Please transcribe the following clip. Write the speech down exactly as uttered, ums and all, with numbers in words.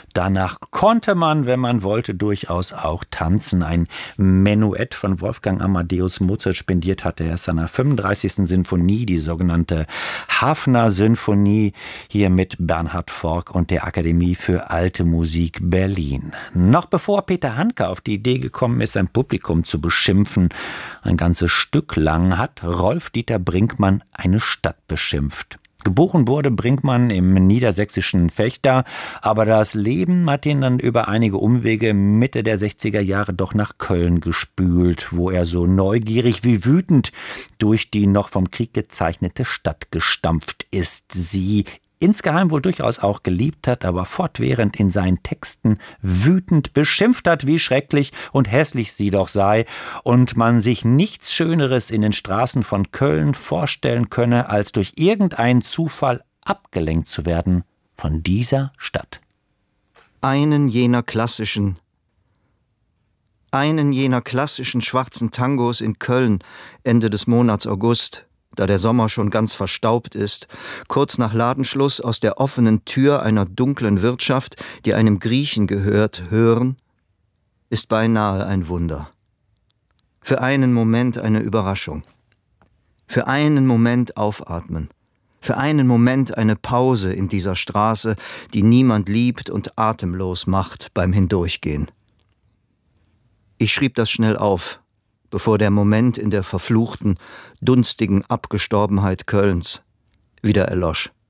Danach konnte man, wenn man wollte, durchaus auch tanzen. Ein Menuett von Wolfgang Amadeus Mozart spendiert hatte er seiner fünfunddreißigsten Sinfonie, die sogenannte Hafner-Sinfonie, hier mit Bernhard Forck und der Akademie für Alte Musik Berlin. Noch bevor Peter Handke auf die Idee gekommen ist, sein Publikum zu beschimpfen, ein ganzes Stück lang hat Rolf-Dieter Brinkmann eine Stadt beschimpft. Geboren wurde Brinkmann im niedersächsischen Vechta, aber das Leben hat ihn dann über einige Umwege Mitte der sechziger Jahre doch nach Köln gespült, wo er so neugierig wie wütend durch die noch vom Krieg gezeichnete Stadt gestampft ist. Sie insgeheim wohl durchaus auch geliebt hat, aber fortwährend in seinen Texten wütend beschimpft hat, wie schrecklich und hässlich sie doch sei und man sich nichts Schöneres in den Straßen von Köln vorstellen könne, als durch irgendeinen Zufall abgelenkt zu werden von dieser Stadt. Einen jener klassischen, einen jener klassischen schwarzen Tangos in Köln Ende des Monats August, da der Sommer schon ganz verstaubt ist, kurz nach Ladenschluss aus der offenen Tür einer dunklen Wirtschaft, die einem Griechen gehört, hören, ist beinahe ein Wunder. Für einen Moment eine Überraschung. Für einen Moment aufatmen. Für einen Moment eine Pause in dieser Straße, die niemand liebt und atemlos macht beim Hindurchgehen. Ich schrieb das schnell auf, bevor der Moment in der verfluchten, dunstigen Abgestorbenheit Kölns wieder erlosch.